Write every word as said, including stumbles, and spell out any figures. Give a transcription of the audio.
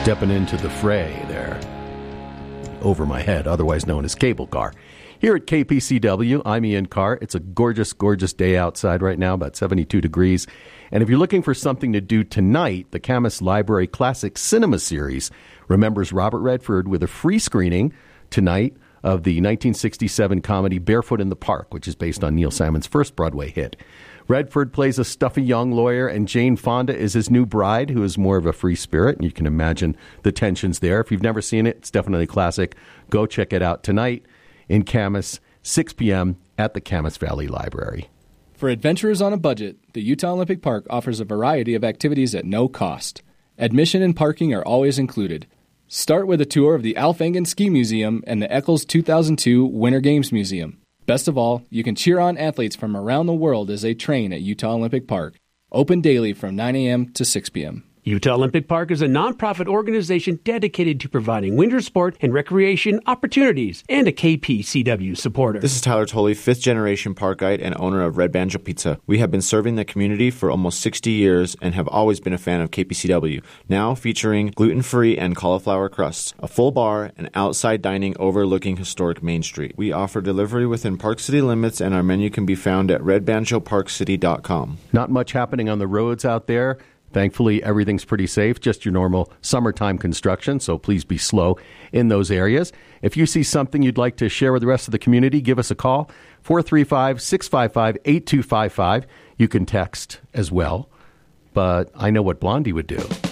Stepping into the fray there, over my head, otherwise known as Cable Car. Here at K P C W, I'm Ian Carr. It's a gorgeous, gorgeous day outside right now, about seventy-two degrees. And if you're looking for something to do tonight, the Camas Library Classic Cinema Series remembers Robert Redford with a free screening tonight of the nineteen sixty-seven comedy Barefoot in the Park, which is based on Neil Simon's first Broadway hit. Redford plays a stuffy young lawyer, and Jane Fonda is his new bride, who is more of a free spirit. And you can imagine the tensions there. If you've never seen it, it's definitely a classic. Go check it out tonight in Camas, six p.m. at the Camas Valley Library. For adventurers on a budget, the Utah Olympic Park offers a variety of activities at no cost. Admission and parking are always included. Start with a tour of the Alf Engen Ski Museum and the Eccles two thousand two Winter Games Museum. Best of all, you can cheer on athletes from around the world as they train at Utah Olympic Park. Open daily from nine a.m. to six p.m. Utah Olympic Park is a nonprofit organization dedicated to providing winter sport and recreation opportunities and a K P C W supporter. This is Tyler Tolley, fifth generation park guide and owner of Red Banjo Pizza. We have been serving the community for almost sixty years and have always been a fan of K P C W. Now featuring gluten-free and cauliflower crusts, a full bar, and outside dining overlooking historic Main Street. We offer delivery within Park City limits, and our menu can be found at red banjo park city dot com. Not much happening on the roads out there. Thankfully, everything's pretty safe, just your normal summertime construction, so please be slow in those areas. If you see something you'd like to share with the rest of the community, give us a call, four three five, six five five, eight two five five. You can text as well, but I know what Blondie would do.